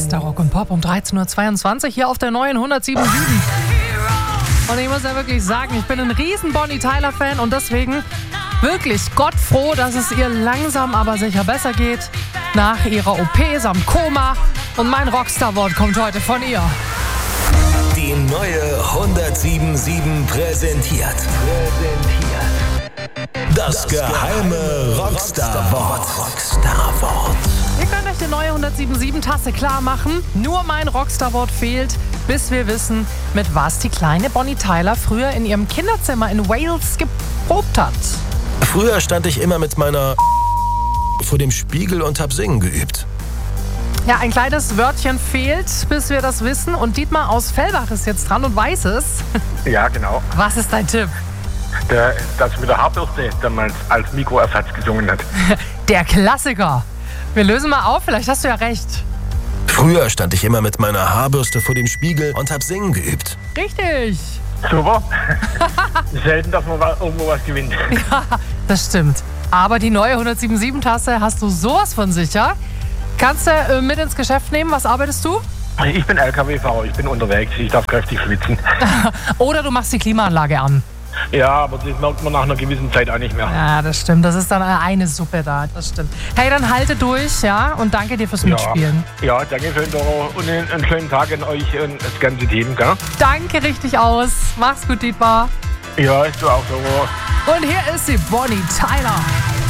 Bester Rock und Pop um 13.22 Uhr hier auf der neuen 107.7. Und ich muss ja wirklich sagen, ich bin ein riesen Bonnie Tyler-Fan und deswegen wirklich gottfroh, dass es ihr langsam aber sicher besser geht nach ihrer OP samt Koma. Und mein Rockstar-Wort kommt heute von ihr. Die neue 107.7 präsentiert. Das geheime Rockstar-Wort. Ihr könnt euch die neue 107.7-Tasse klar machen. Nur mein Rockstar-Wort fehlt, bis wir wissen, mit was die kleine Bonnie Tyler früher in ihrem Kinderzimmer in Wales geprobt hat. Früher stand ich immer mit meiner vor dem Spiegel und hab singen geübt. Ja, ein kleines Wörtchen fehlt, bis wir das wissen. Und Dietmar aus Fellbach ist jetzt dran und weiß es. Ja, genau. Was ist dein Tipp? Das mit der Haarbürste damals als Mikroersatz gesungen hat. Der Klassiker. Wir lösen mal auf, vielleicht hast du ja recht. Früher stand ich immer mit meiner Haarbürste vor dem Spiegel und hab singen geübt. Richtig. Super. Selten, dass man irgendwo was gewinnt. Ja, das stimmt. Aber die neue 107.7-Tasse hast du sowas von sicher. Kannst du mit ins Geschäft nehmen? Was arbeitest du? Ich bin LKW-Fahrer, ich bin unterwegs, ich darf kräftig schwitzen. Oder du machst die Klimaanlage an. Ja, aber das merkt man nach einer gewissen Zeit auch nicht mehr. Ja, das stimmt. Das ist dann eine Suppe da. Das stimmt. Hey, dann halte durch, ja? Und danke dir fürs Mitspielen. Ja, danke schön, Doro. Und einen schönen Tag an euch und das ganze Team, gell? Danke richtig aus. Mach's gut, Dietmar. Ja, ist du auch, Doro. Und hier ist sie, Bonnie Tyler.